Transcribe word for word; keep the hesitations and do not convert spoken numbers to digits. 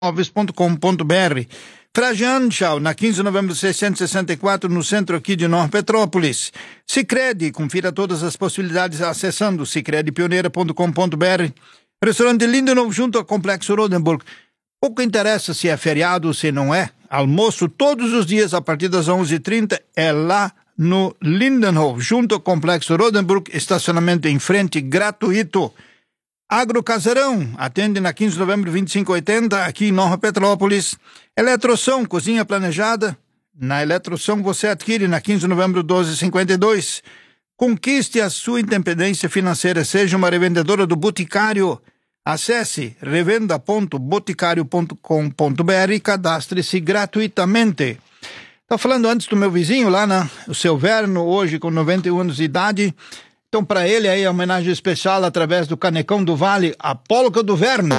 móveis ponto com ponto br. Frajanchau, na quinze de novembro seiscentos e sessenta e quatro, no centro aqui de Nova Petrópolis. Sicredi, confira todas as possibilidades acessando sicredi pioneira ponto com ponto br. Restaurante Lindenhof, junto ao Complexo Rodenburg. Pouco interessa se é feriado ou se não é. Almoço todos os dias a partir das onze e trinta é lá no Lindenhof, junto ao Complexo Rodenburg. Estacionamento em frente gratuito. Agrocasarão, atende na quinze de novembro vinte e cinco oitenta, aqui em Nova Petrópolis. Eletroção, cozinha planejada. Na Eletroção você adquire na quinze de novembro doze cinquenta e dois. Conquiste a sua independência financeira, seja uma revendedora do Boticário. Acesse revenda ponto boticário ponto com ponto br e cadastre-se gratuitamente. Tá falando antes do meu vizinho lá, né? O seu Verno, hoje com noventa e um anos de idade. Então, para ele aí, a homenagem especial através do Canecão do Vale, a polca do Verno.